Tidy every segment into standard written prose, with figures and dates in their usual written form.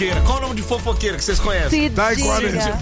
fofoqueira. Qual o nome de fofoqueira que vocês conhecem? Cidinha.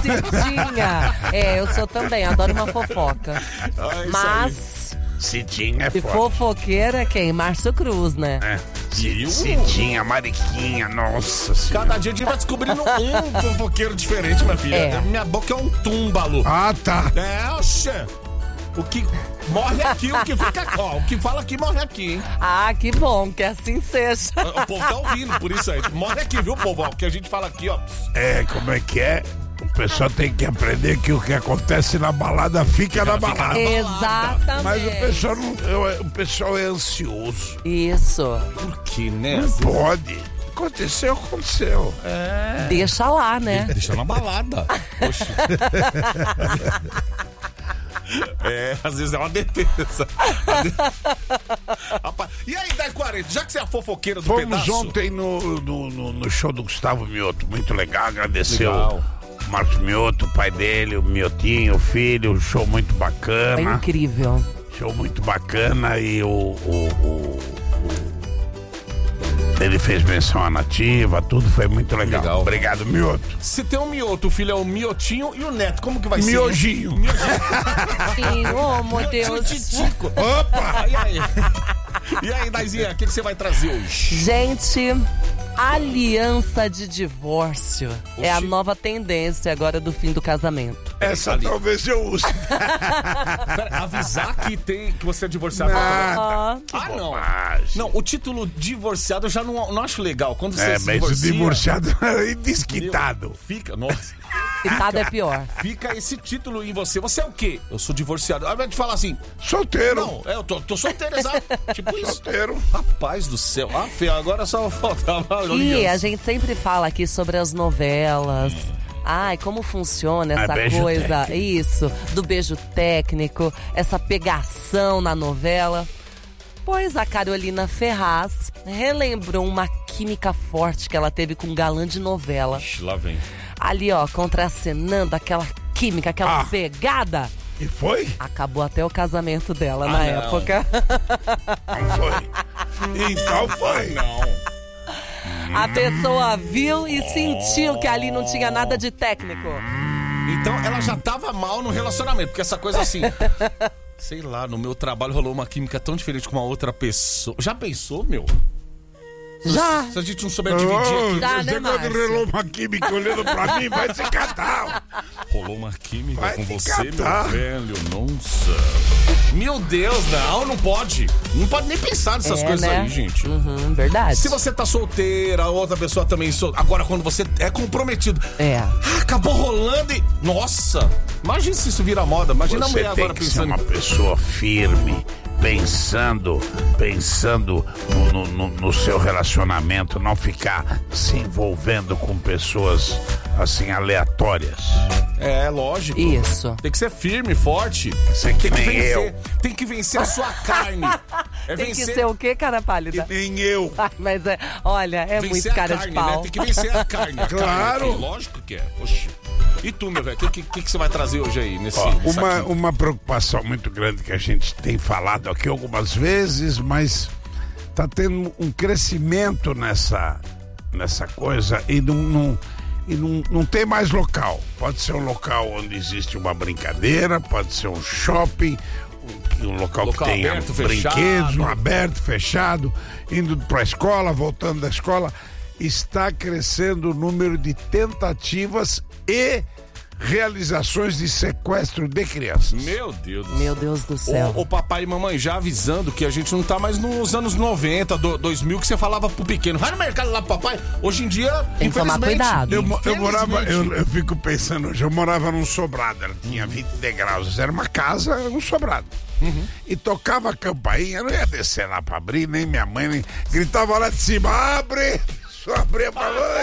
Eu sou também, adoro uma fofoca. Mas Cidinha é de forte. fofoqueira quem? Márcio Cruz, né? Cidinha, Mariquinha, nossa senhora. Cada dia a gente vai descobrindo um fofoqueiro diferente, minha filha. Minha boca é um túmbalo. Ah, tá. Oxe. O que morre aqui, o que fica... Ó, o que fala aqui, morre aqui, hein? Ah, que bom, que assim seja. O povo tá ouvindo, por isso aí. Morre aqui, viu, povo? O que a gente fala aqui, ó. Como é que é? O pessoal tem que aprender que o que acontece na balada fica na balada. Exatamente. Mas o pessoal é ansioso. Isso. Por que, né? Não pode. Aconteceu. Deixa lá, né? Deixa na balada. Poxa. Às vezes é uma defesa. Rapaz, e aí, 10h40, já que você é a fofoqueira do Fomos pedaço... ontem no show do Gustavo Mioto. Muito legal, agradeceu Legal. o Marcos Mioto, o pai dele, o Miotinho, o filho. Um show muito É bacana. incrível. Show muito bacana e ele fez menção à nativa, tudo foi muito legal. Legal. Obrigado, Mioto. Se tem um Mioto, o filho é o Miotinho e o neto, como que vai ser? Miojinho. Sim, oh, meu Deus. Titico. Opa! E aí, Daizinha, o que você vai trazer hoje? Gente, aliança de divórcio é a nova tendência agora do fim do casamento. Essa talvez eu use. Pera, avisar que você é divorciado. Nada. Não. Bobagem. Não, o título divorciado eu já não acho legal. Quando você se mas o divorcia... divorciado é desquitado. Fica, nossa. Quitado é pior. Fica esse título em você. Você é o quê? Eu sou divorciado. Ao invés de falar assim... Solteiro. Não, eu tô solteiro, exato. Tipo isso. Solteiro. Rapaz do céu. Fê, agora só faltava... E a gente sempre fala aqui sobre as novelas. Ai, como funciona essa coisa, técnico. isso, do beijo técnico, essa pegação na novela. Pois a Carolina Ferraz relembrou uma química forte que ela teve com um galã de novela. Ixi, lá vem. Ali, ó, contracenando aquela química, aquela pegada. E foi? Acabou até o casamento dela na época. Não foi. Então foi. Não. A pessoa viu e sentiu que ali não tinha nada de técnico. Então ela já tava mal no relacionamento, porque essa coisa assim... Sei lá, no meu trabalho rolou uma química tão diferente com uma outra pessoa. Já pensou, meu? Já. Se a gente não souber dividir aqui... Dá, né, Você quando Márcio? rolou uma química olhando pra mim, vai se catar. Rolou uma química Vai com te você, catar. meu velho. Nossa. Meu Deus, não pode. Não pode nem pensar nessas coisas né? aí, gente. Verdade. Se você tá solteira, a outra pessoa também agora, quando você é comprometido. Acabou rolando e... Nossa! Imagina se isso vira moda. Imagina a Você mulher tem agora que ser pensando... uma pessoa firme, pensando no seu relacionamento, não ficar se envolvendo com pessoas assim aleatórias. É, lógico. Isso. Tem que ser firme, forte. Você que Tem que nem vencer. eu. Tem que vencer a sua carne. Tem que ser o quê, cara pálida? Nem eu. Ai, mas olha, é vencer muito a cara carne, de pau. né? Tem que vencer a carne. Claro. Carne, lógico que é. Oxi. E tu, meu velho, o que você vai trazer hoje aí nesse Uma preocupação muito grande que a gente tem falado aqui algumas vezes, mas tá tendo um crescimento nessa coisa e não tem mais local. Pode ser um local onde existe uma brincadeira, pode ser um shopping, um local que tenha aberto, brinquedos, fechado. aberto, fechado, indo para a escola, voltando da escola. Está crescendo o número de tentativas e realizações de sequestro de crianças. Meu Deus do céu. Meu Deus do céu. O papai e mamãe já avisando que a gente não tá mais nos anos 90, 2000, que você falava pro pequeno, vai no mercado lá pro papai. Hoje em dia, Tem que tomar cuidado. Eu fico pensando hoje, eu morava num sobrado, ela tinha 20 degraus, era uma casa, um sobrado. E tocava a campainha, não ia descer lá pra abrir, nem minha mãe, nem gritava lá de cima, abre! Só abria pra mãe.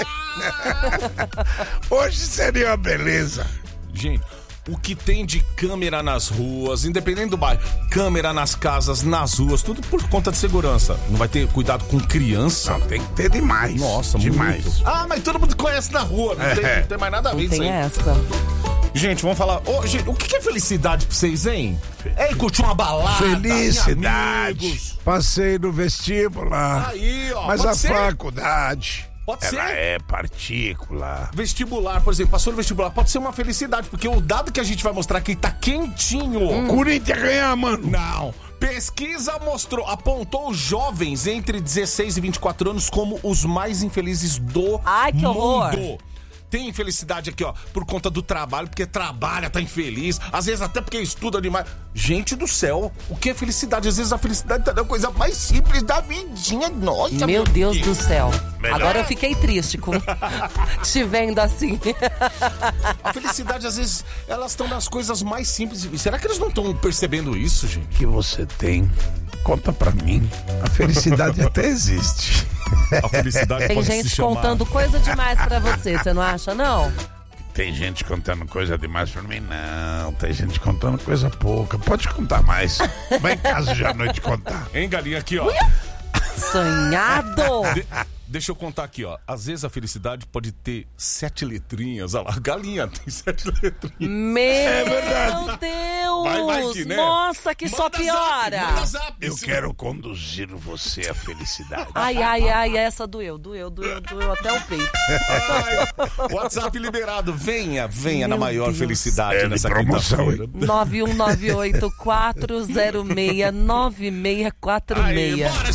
Hoje seria uma beleza. Gente, o que tem de câmera nas ruas, independente do bairro, câmera nas casas, nas ruas, tudo por conta de segurança. Não vai ter cuidado com criança? Não, tem que ter demais. Nossa, demais. muito. Mas todo mundo conhece na rua, não tem mais nada a ver Não isso tem aí. essa. Gente, vamos falar. Gente, o que é felicidade pra vocês, hein? É curtir uma balada. Felicidade. Amigos. Passei no vestibular. Aí, ó. Mas pode a ser? faculdade. Pode Ela ser. é partícula. Vestibular, por exemplo, passou no vestibular, pode ser uma felicidade, porque o dado que a gente vai mostrar aqui tá quentinho. Corinthians ganhar, mano. Não. Pesquisa apontou jovens entre 16 e 24 anos como os mais infelizes do Ai, que horror. mundo. Tem infelicidade aqui, ó, por conta do trabalho, porque trabalha, tá infeliz. Às vezes até porque estuda demais. Gente do céu, o que é felicidade? Às vezes a felicidade tá na coisa mais simples da vidinha. Nossa, Meu Deus do céu. Melhor. Agora eu fiquei triste com te vendo assim. A felicidade, às vezes, elas estão nas coisas mais simples. Será que eles não estão percebendo isso, gente? Que você tem, conta pra mim. A felicidade até existe. A felicidade Tem pode se gente chamar... contando coisa demais pra você não acha, não? Tem gente contando coisa demais pra mim? Não, tem gente contando coisa pouca. Pode contar mais. Vai em casa já à noite contar. Hein, galinha, aqui, ó. Sonhado! Deixa eu contar aqui, ó. Às vezes a felicidade pode ter 7 letrinhas. Olha lá, galinha tem 7 letrinhas. Meu Deus! Vai que, né? Nossa, que só Manda piora! Zap, manda zap. Eu quero conduzir você à felicidade. Ai, essa doeu até o peito. Ai, WhatsApp liberado. Venha na Meu maior Deus. felicidade É de nessa promoção, quinta-feira. 91984069646. Aí, bora,